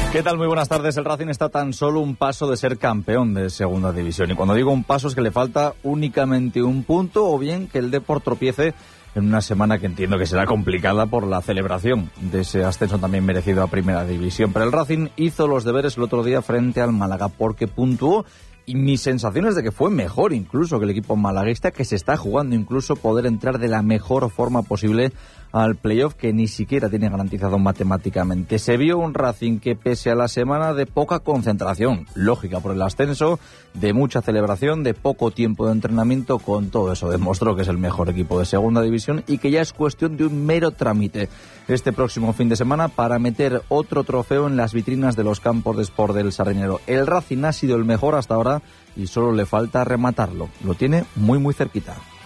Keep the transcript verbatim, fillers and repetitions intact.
¿Qué tal? Muy buenas tardes. El Racing está tan solo un paso de ser campeón de segunda división. Y cuando digo un paso es que le falta únicamente un punto, o bien que el Depor tropiece en una semana que entiendo que será complicada por la celebración de ese ascenso también merecido a primera división. Pero el Racing hizo los deberes el otro día frente al Málaga porque puntuó. Y mi sensación es de que fue mejor incluso que el equipo malaguista, que se está jugando incluso poder entrar de la mejor forma posible al playoff, que ni siquiera tiene garantizado matemáticamente. Se vio un Racing que, pese a la semana de poca concentración, lógica por el ascenso, de mucha celebración, de poco tiempo de entrenamiento, con todo eso demostró que es el mejor equipo de segunda división y que ya es cuestión de un mero trámite este próximo fin de semana para meter otro trofeo en las vitrinas de los campos de Sport del Sardinero. El Racing ha sido el mejor hasta ahora y solo le falta rematarlo. Lo tiene muy muy cerquita.